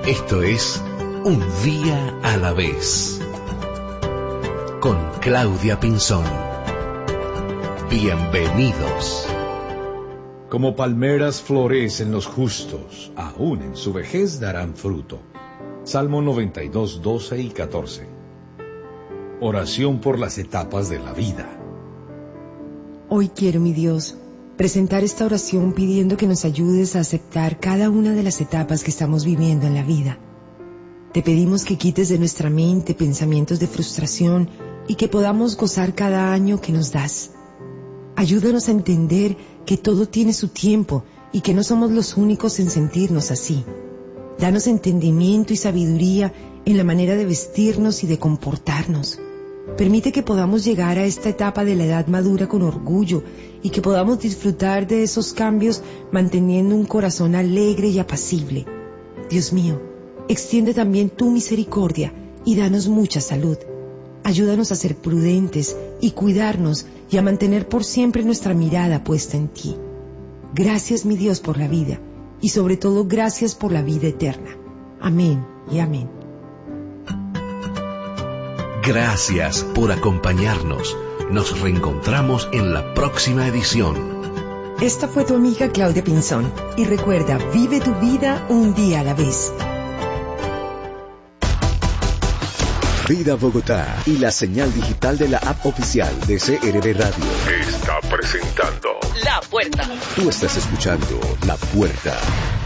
Esto es Un Día a la Vez, con Claudia Pinzón. Bienvenidos. Como palmeras florecen los justos, aún en su vejez darán fruto. Salmo 92, 12 y 14. Oración por las etapas de la vida. Hoy quiero, mi Dios, presentar esta oración pidiendo que nos ayudes a aceptar cada una de las etapas que estamos viviendo en la vida. Te pedimos que quites de nuestra mente pensamientos de frustración y que podamos gozar cada año que nos das. Ayúdanos a entender que todo tiene su tiempo y que no somos los únicos en sentirnos así. Danos entendimiento y sabiduría en la manera de vestirnos y de comportarnos. Permite que podamos llegar a esta etapa de la edad madura con orgullo y que podamos disfrutar de esos cambios manteniendo un corazón alegre y apacible. Dios mío, extiende también tu misericordia y danos mucha salud. Ayúdanos a ser prudentes y cuidarnos y a mantener por siempre nuestra mirada puesta en ti. Gracias, mi Dios, por la vida y sobre todo gracias por la vida eterna. Amén y amén. Gracias por acompañarnos. Nos reencontramos en la próxima edición. Esta fue tu amiga Claudia Pinzón. Y recuerda, vive tu vida un día a la vez. Vida Bogotá y la señal digital de la app oficial de CRB Radio está presentando La Puerta. Tú estás escuchando La Puerta.